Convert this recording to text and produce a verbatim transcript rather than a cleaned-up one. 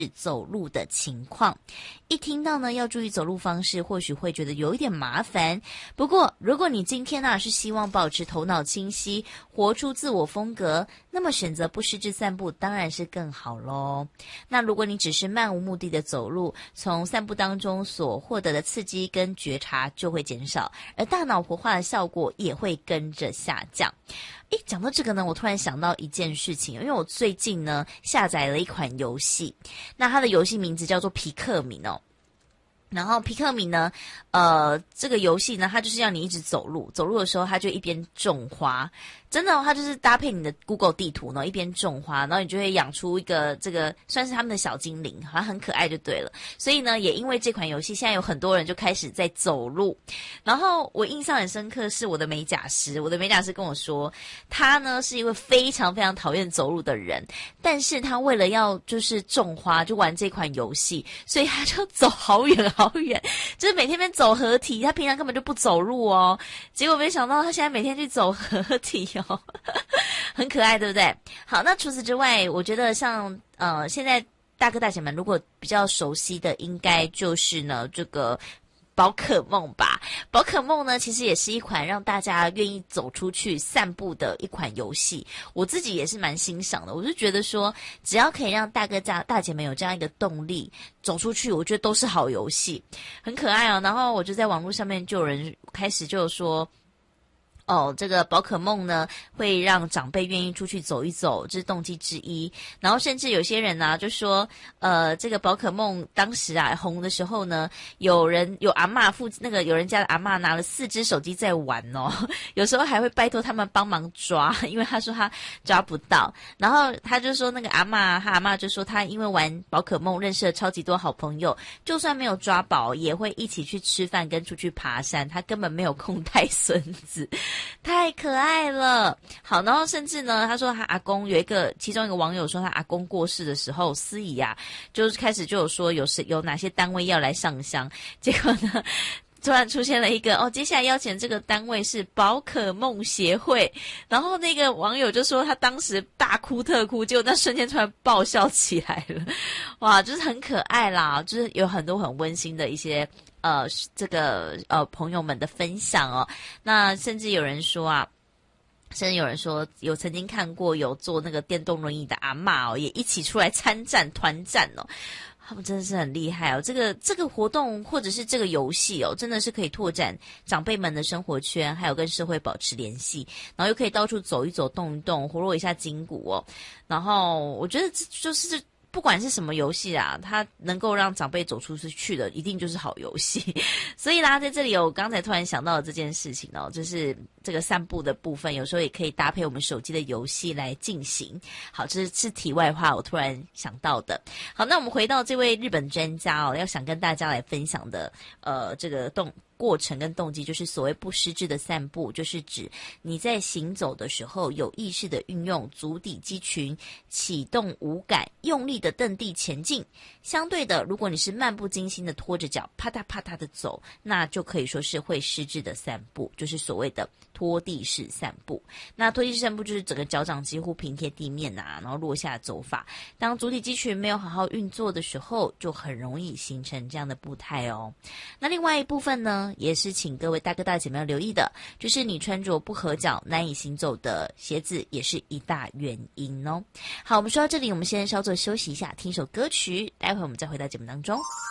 走路的情况。一听到呢要注意走路方式，或许会觉得有一点麻烦。不过如果你今天呢、啊、是希望保持头脑清晰，活出自我风格，那么选择不失智散步当然是更好咯。那如果你只是漫无目的的走路，从散步当中所获得的刺激跟觉察就会减少，而大脑活化的效果也会跟着下降。诶，讲到这个呢，我突然想到一件事情，因为我最近呢下载了一款游戏，那它的游戏名字叫做皮克敏哦。然后皮克敏呢，呃，这个游戏呢，它就是要你一直走路，走路的时候，它就一边种花，真的、哦，它就是搭配你的 Google 地图呢，一边种花，然后你就会养出一个这个算是他们的小精灵，好像很可爱就对了。所以呢，也因为这款游戏，现在有很多人就开始在走路。然后我印象很深刻是我的美甲师，我的美甲师跟我说，他呢是一位非常非常讨厌走路的人，但是他为了要就是种花，就玩这款游戏，所以他就走好远好远，就是每天边走合体，他平常根本就不走路哦。结果没想到他现在每天去走合体哦，很可爱，对不对？好，那除此之外，我觉得像呃，现在大哥大姐们如果比较熟悉的，应该就是呢这个宝可梦吧。宝可梦呢，其实也是一款让大家愿意走出去散步的一款游戏。我自己也是蛮欣赏的，我就觉得说，只要可以让大哥大大姐们有这样一个动力走出去，我觉得都是好游戏，很可爱哦。然后我就在网络上面就有人开始就有说，哦，这个宝可梦呢会让长辈愿意出去走一走，这是动机之一。然后甚至有些人呢、啊、就说，呃，这个宝可梦当时啊红的时候呢，有人有阿嬷附那个有人家的阿嬷拿了四只手机在玩哦，有时候还会拜托他们帮忙抓，因为他说他抓不到。然后他就说那个阿嬷，他阿嬷就说他因为玩宝可梦认识了超级多好朋友，就算没有抓宝，也会一起去吃饭跟出去爬山，他根本没有空带孙子。太可爱了。好，然后甚至呢，他说他阿公有一个，其中一个网友说他阿公过世的时候，司仪啊，就是开始就有说有是有哪些单位要来上香，结果呢，突然出现了一个哦，接下来邀请这个单位是宝可梦协会，然后那个网友就说他当时大哭特哭，结果那瞬间突然爆笑起来了，哇，就是很可爱啦，就是有很多很温馨的一些。呃，这个呃朋友们的分享哦，那甚至有人说啊，甚至有人说有曾经看过有坐那个电动轮椅的阿嬷哦，也一起出来参战团战哦，他们真的是很厉害哦。这个这个活动或者是这个游戏哦，真的是可以拓展长辈们的生活圈，还有跟社会保持联系，然后又可以到处走一走、动一动，活络一下筋骨哦。然后我觉得这就是这。不管是什么游戏啊，它能够让长辈走出去的，一定就是好游戏。所以啦，在这里我刚才突然想到了这件事情哦，就是这个散步的部分，有时候也可以搭配我们手机的游戏来进行。好，这是是题外话，我突然想到的。好，那我们回到这位日本专家哦，要想跟大家来分享的，呃，这个动。过程跟动机就是所谓不失智的散步，就是指你在行走的时候有意识的运用足底肌群，启动五感，用力的蹬地前进。相对的，如果你是漫不经心的拖着脚啪嗒啪嗒的走，那就可以说是会失智的散步，就是所谓的拖地式散步。那拖地式散步就是整个脚掌几乎平贴地面啊，然后落下走法。当足底肌群没有好好运作的时候，就很容易形成这样的步态哦。那另外一部分呢，也是请各位大哥大姐们要留意的，就是你穿着不合脚难以行走的鞋子也是一大原因哦。好，我们说到这里，我们先稍作休息一下，听首歌曲，待会我们再回到节目当中。